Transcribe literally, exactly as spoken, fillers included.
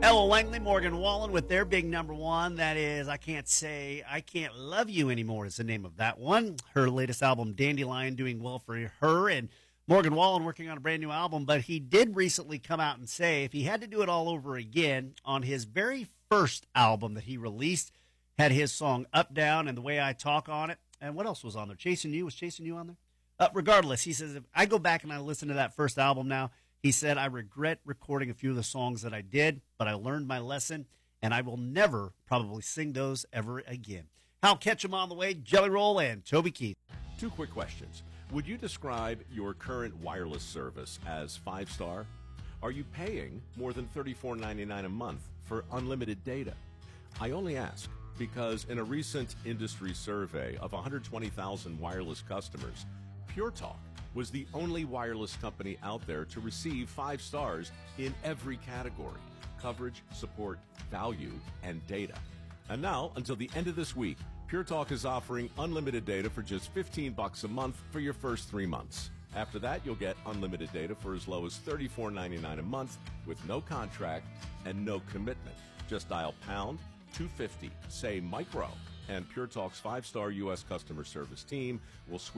Ella Langley, Morgan Wallen with their big number one. That is, I Can't Say I Can't Love You Anymore is the name of that one. Her latest album, Dandelion, doing well for her. And Morgan Wallen working on a brand new album. But he did recently come out and say if he had to do it all over again on his very first album that he released, had his song Up, Down, and The Way I Talk on it. And what else was on there? Chasing You? Was Chasing You on there? Uh, regardless, he says, if I go back and I listen to that first album now, he said, I regret recording a few of the songs that I did, but I learned my lesson, and I will never probably sing those ever again. Hal Ketchum on the way, Jelly Roll, and Toby Keith. Two quick questions. Would you describe your current wireless service as five-star? Are you paying more than thirty-four ninety-nine a month for unlimited data? I only ask because in a recent industry survey of one hundred twenty thousand wireless customers, Pure Talk was the only wireless company out there to receive five stars in every category: coverage, support, value, and data. And now, until the end of this week, Pure Talk is offering unlimited data for just fifteen bucks a month for your first three months. After that, you'll get unlimited data for as low as thirty-four ninety-nine a month with no contract and no commitment. Just dial pound two fifty, say micro, and Pure Talk's five-star U S customer service team will switch